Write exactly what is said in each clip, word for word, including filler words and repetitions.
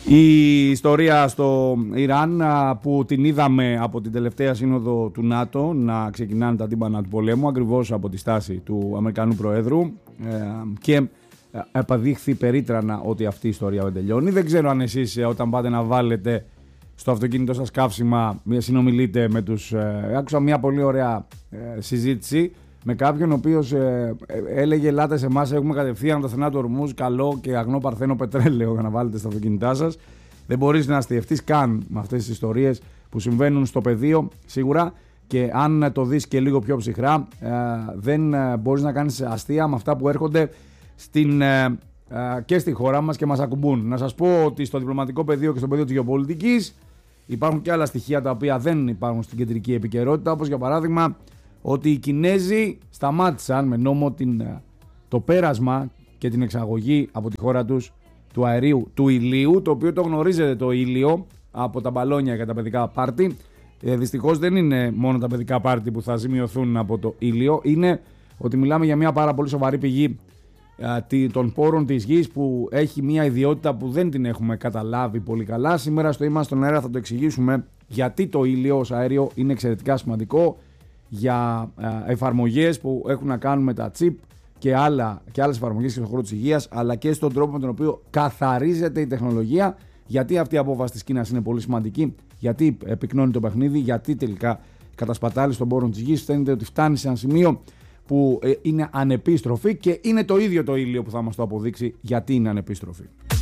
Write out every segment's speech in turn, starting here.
Η ιστορία στο Ιράν που την είδαμε από την τελευταία σύνοδο του ΝΑΤΟ να ξεκινάνε τα τύμπανα του πολέμου, ακριβώς από τη στάση του Αμερικανού Προέδρου, και επαδείχθη περίτρανα ότι αυτή η ιστορία δεν τελειώνει. Δεν ξέρω αν εσείς όταν πάτε να βάλετε στο αυτοκίνητο σας καύσιμα συνομιλείτε με τους... Άκουσα μια πολύ ωραία συζήτηση με κάποιον ο οποίος ε, ε, έλεγε ελάτε σε εμάς, έχουμε κατευθείαν το στενά του Ορμούζ καλό και αγνό παρθένο πετρέλαιο για να βάλετε στα αυτοκίνητά σας. Δεν μπορείς να αστιευτείς καν με αυτές τις ιστορίες που συμβαίνουν στο πεδίο σίγουρα, και αν το δεις και λίγο πιο ψυχρά ε, δεν ε, μπορείς να κάνεις αστεία με αυτά που έρχονται στην, ε, ε, και στη χώρα μας και μας ακουμπούν. Να σας πω ότι στο διπλωματικό πεδίο και στο πεδίο της γεωπολιτικής υπάρχουν και άλλα στοιχεία τα οποία δεν υπάρχουν στην κεντρική επικαιρότητα, όπως για παράδειγμα ότι οι Κινέζοι σταμάτησαν με νόμο την, το πέρασμα και την εξαγωγή από τη χώρα τους του αερίου του ηλίου, το οποίο το γνωρίζετε το ήλιο από τα μπαλόνια για τα παιδικά πάρτι. Ε, δυστυχώς δεν είναι μόνο τα παιδικά πάρτι που θα ζημιωθούν από το ήλιο, είναι ότι μιλάμε για μια πάρα πολύ σοβαρή πηγή ε, των πόρων της γης που έχει μια ιδιότητα που δεν την έχουμε καταλάβει πολύ καλά. Σήμερα στο Είμαστε στον Αέρα θα το εξηγήσουμε γιατί το ήλιο ως αέριο είναι εξαιρετικά σημαντικό για εφαρμογές που έχουν να κάνουν με τα chip και, άλλα, και άλλες εφαρμογές και στον χώρο της υγείας, αλλά και στον τρόπο με τον οποίο καθαρίζεται η τεχνολογία. Γιατί αυτή η απόφαση της Κίνας είναι πολύ σημαντική, γιατί επικνώνει το παιχνίδι, γιατί τελικά κατασπατάληση των πόρων της γης φαίνεται ότι φτάνει σε ένα σημείο που είναι ανεπίστροφη, και είναι το ίδιο το ήλιο που θα μας το αποδείξει γιατί είναι ανεπίστροφη.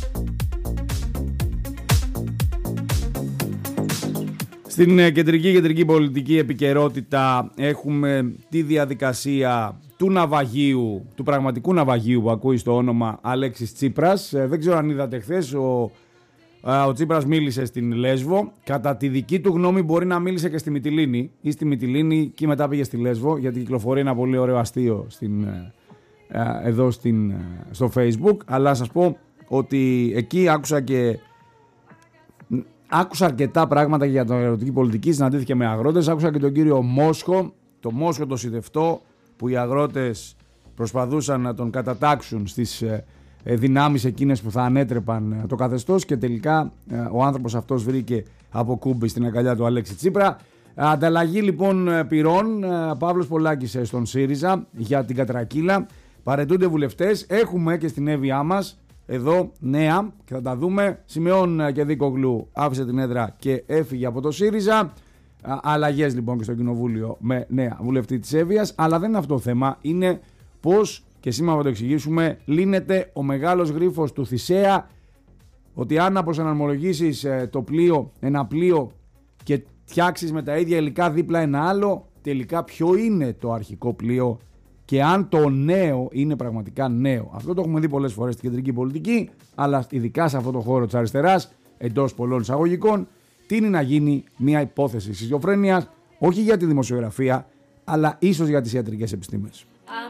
Στην κεντρική κεντρική πολιτική επικαιρότητα έχουμε τη διαδικασία του ναυαγίου, του πραγματικού ναυαγίου που ακούει στο όνομα Αλέξης Τσίπρας. Δεν ξέρω αν είδατε χθες, ο, ο Τσίπρας μίλησε στην Λέσβο. Κατά τη δική του γνώμη μπορεί να μίλησε και στη Μυτιλήνη ή στη Μυτιλήνη και μετά πήγε στη Λέσβο, γιατί κυκλοφορεί ένα πολύ ωραίο αστείο στην, εδώ στην, στο Facebook. Αλλά σας πω ότι εκεί άκουσα και... Άκουσα αρκετά πράγματα για την αγροτική πολιτική, συναντήθηκε με αγρότες. Άκουσα και τον κύριο Μόσχο, το Μόσχο το σιδευτό, που οι αγρότες προσπαθούσαν να τον κατατάξουν στις δυνάμεις εκείνες που θα ανέτρεπαν το καθεστώς, και τελικά ο άνθρωπος αυτός βρήκε από κούμπι στην αγκαλιά του Αλέξη Τσίπρα. Ανταλλαγή λοιπόν πυρών, Παύλος Πολάκης στον ΣΥΡΙΖΑ για την Κατρακύλα. Παρετούνται βουλευτές. Έχουμε και στην έβειά μας εδώ νέα και θα τα δούμε. Σημεών Κεδίκογλου άφησε την έδρα και έφυγε από το ΣΥΡΙΖΑ. Αλλαγές λοιπόν και στο κοινοβούλιο με νέα βουλευτή της Εύβοιας. Αλλά δεν είναι αυτό το θέμα. Είναι πως, και σήμερα θα το εξηγήσουμε, λύνεται ο μεγάλος γρίφος του Θησέα, ότι αν αποσαναρμολογήσεις το πλοίο, ένα πλοίο, και φτιάξεις με τα ίδια υλικά δίπλα ένα άλλο, τελικά ποιο είναι το αρχικό πλοίο και αν το νέο είναι πραγματικά νέο. Αυτό το έχουμε δει πολλές φορές στην κεντρική πολιτική, αλλά ειδικά σε αυτό το χώρο της αριστεράς, εντός πολλών εισαγωγικών, τείνει να γίνει μια υπόθεση σχιζοφρένειας, όχι για τη δημοσιογραφία, αλλά ίσως για τις ιατρικές επιστήμες.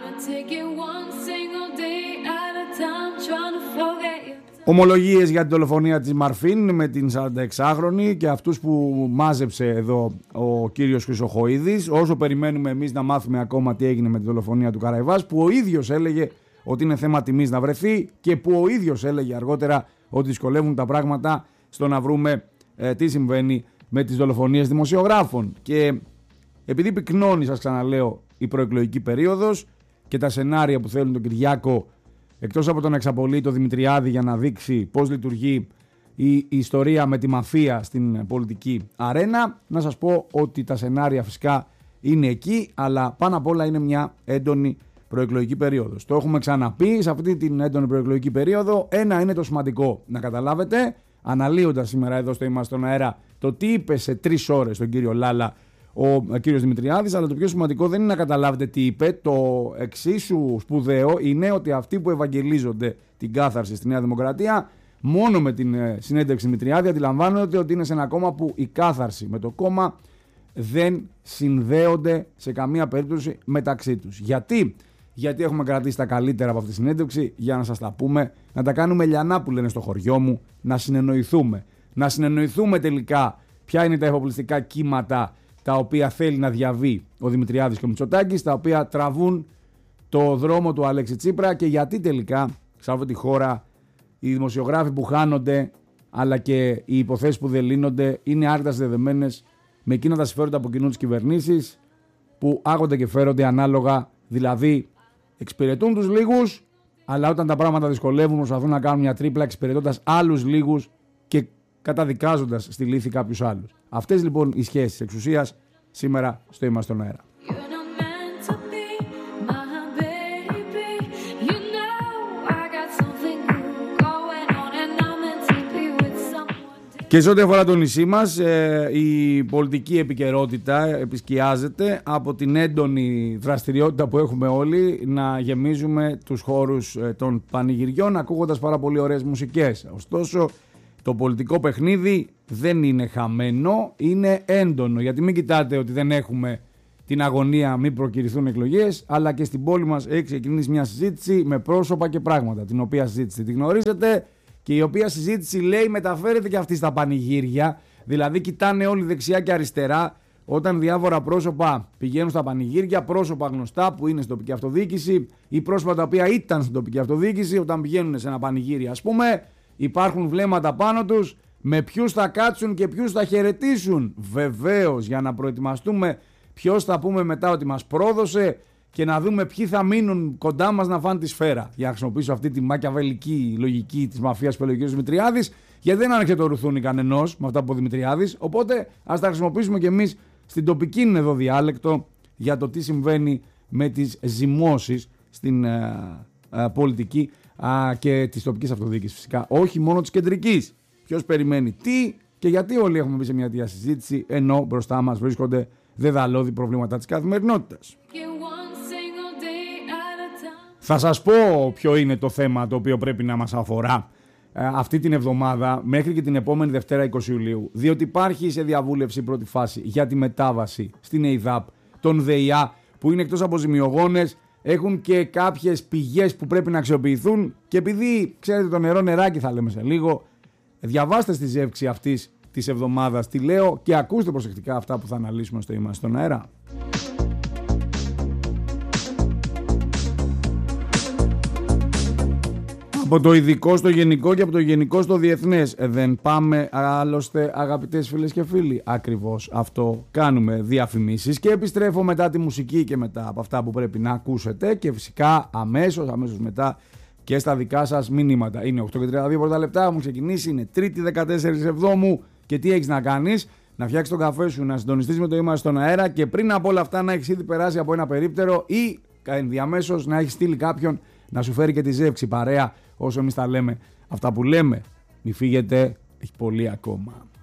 Ομολογίες για την δολοφονία της Μαρφίν με την σαρανταεξάχρονη και αυτούς που μάζεψε εδώ ο κύριος Χρυσοχοΐδης, όσο περιμένουμε εμείς να μάθουμε ακόμα τι έγινε με τη δολοφονία του Καραϊβάς, που ο ίδιος έλεγε ότι είναι θέμα τιμής να βρεθεί και που ο ίδιος έλεγε αργότερα ότι δυσκολεύουν τα πράγματα στο να βρούμε ε, τι συμβαίνει με τις δολοφονίες δημοσιογράφων. Και επειδή πυκνώνει, σας ξαναλέω, η προεκλογική περίοδος και τα σενάρια που θέλουν τον Κυριάκο, εκτός από τον εξαπολύτο Δημητριάδη, για να δείξει πώς λειτουργεί η, η ιστορία με τη μαφία στην πολιτική αρένα, να σας πω ότι τα σενάρια φυσικά είναι εκεί, αλλά πάνω απ' όλα είναι μια έντονη προεκλογική περίοδος. Το έχουμε ξαναπεί σε αυτή την έντονη προεκλογική περίοδο. Ένα είναι το σημαντικό να καταλάβετε, αναλύοντας σήμερα εδώ στο Είμαστε στον Αέρα το τι είπε σε τρεις ώρες τον κύριο Λάλα ο κύριος Δημητριάδης, αλλά το πιο σημαντικό δεν είναι να καταλάβετε τι είπε. Το εξίσου σπουδαίο είναι ότι αυτοί που ευαγγελίζονται την κάθαρση στη Νέα Δημοκρατία, μόνο με την συνέντευξη Δημητριάδη αντιλαμβάνονται ότι είναι σε ένα κόμμα που η κάθαρση με το κόμμα δεν συνδέονται σε καμία περίπτωση μεταξύ τους. Γιατί? Γιατί έχουμε κρατήσει τα καλύτερα από αυτή τη συνέντευξη για να σας τα πούμε, να τα κάνουμε λιανά που λένε στο χωριό μου, να συνεννοηθούμε. Να συνεννοηθούμε τελικά ποια είναι τα εφοπλιστικά κύματα τα οποία θέλει να διαβεί ο Δημητριάδης και ο Μητσοτάκης, τα οποία τραβούν το δρόμο του Αλέξη Τσίπρα, και γιατί τελικά σε αυτή τη χώρα οι δημοσιογράφοι που χάνονται αλλά και οι υποθέσεις που δεν λύνονται είναι άρρητα συνδεδεμένες με εκείνα τα συμφέροντα που κινούν τις κυβερνήσεις, που άγονται και φέρονται ανάλογα, δηλαδή εξυπηρετούν τους λίγους, αλλά όταν τα πράγματα δυσκολεύουν προσπαθούν να κάνουν μια τρίπλα εξυπηρετώντας άλλους λίγους και καταδικάζοντας στη λύθη κάποιους άλλους. Αυτές λοιπόν οι σχέσεις εξουσίας σήμερα στο Είμαστε στον Αέρα. Και σε ό,τι αφορά το νησί μας, η πολιτική επικαιρότητα επισκιάζεται από την έντονη δραστηριότητα που έχουμε όλοι να γεμίζουμε τους χώρους των πανηγυριών ακούγοντας πάρα πολύ ωραίες μουσικές. Ωστόσο, το πολιτικό παιχνίδι δεν είναι χαμένο, είναι έντονο. Γιατί μην κοιτάτε ότι δεν έχουμε την αγωνία μην προκηρυθούν εκλογές, αλλά και στην πόλη μας έχει ξεκινήσει μια συζήτηση με πρόσωπα και πράγματα, την οποία συζήτηση τη γνωρίζετε. Και η οποία συζήτηση, λέει, μεταφέρεται και αυτή στα πανηγύρια. Δηλαδή κοιτάνε όλοι δεξιά και αριστερά όταν διάφορα πρόσωπα πηγαίνουν στα πανηγύρια, πρόσωπα γνωστά που είναι στην τοπική αυτοδιοίκηση ή πρόσωπα τα οποία ήταν στην τοπική αυτοδιοίκηση, όταν πηγαίνουν σε ένα πανηγύρι, ας πούμε, υπάρχουν βλέμματα πάνω τους με ποιους θα κάτσουν και ποιους θα χαιρετήσουν. Βεβαίως, για να προετοιμαστούμε ποιος θα πούμε μετά ότι μας πρόδωσε και να δούμε ποιοι θα μείνουν κοντά μας να φάνε τη σφαίρα. Για να χρησιμοποιήσω αυτή τη μακιαβελική λογική της μαφίας που έλεγε ο κ. Δημητριάδης, γιατί δεν άνοιξε το ρουθούνι κανενός με αυτά που είπε ο Δημητριάδης. Οπότε ας τα χρησιμοποιήσουμε κι εμείς στην τοπική εδώ διάλεκτο για το τι συμβαίνει με τις ζυμώσεις στην ε, ε, πολιτική ε, και της τοπικής αυτοδιοίκησης φυσικά. Όχι μόνο της κεντρικής. Ποιος περιμένει τι και γιατί όλοι έχουμε μπει σε μια τέτοια συζήτηση, ενώ μπροστά μας βρίσκονται δεδαλώδη προβλήματα της καθημερινότητας. Θα σας πω ποιο είναι το θέμα το οποίο πρέπει να μας αφορά ε, αυτή την εβδομάδα μέχρι και την επόμενη Δευτέρα είκοσι Ιουλίου. Διότι υπάρχει σε διαβούλευση η πρώτη φάση για τη μετάβαση στην ΕΙΔΑΠ των ΔΕΙΑ που είναι εκτός από ζημιογόνες, έχουν και κάποιες πηγές που πρέπει να αξιοποιηθούν και επειδή ξέρετε το νερό νεράκι θα λέμε σε λίγο, διαβάστε στη ζεύξη αυτής της εβδομάδας τι λέω και ακούστε προσεκτικά αυτά που θα αναλύσουμε στο Είμαστε στον Αέρα. Από το ειδικό στο γενικό και από το γενικό στο διεθνές. Δεν πάμε άλλωστε, αγαπητές φίλες και φίλοι. Ακριβώς αυτό κάνουμε, διαφημίσεις, και επιστρέφω μετά τη μουσική και μετά από αυτά που πρέπει να ακούσετε και φυσικά αμέσως, αμέσως μετά και στα δικά σας μηνύματα. Είναι οκτώ και τριάντα δύο πρώτα λεπτά, μου ξεκινήσει, είναι Τρίτη δεκατέσσερις Εβδόμου και τι έχεις να κάνεις? Να φτιάξεις τον καφέ σου, να συντονιστείς με το Είμαστε στον Αέρα και πριν από όλα αυτά να έχεις ήδη περάσει από ένα περίπτερο ή ενδιαμέσως να έχεις στείλει κάποιον να σου φέρει και τη ζεύξη παρέα όσο εμείς τα λέμε αυτά που λέμε. Μη φύγετε, έχει πολύ ακόμα.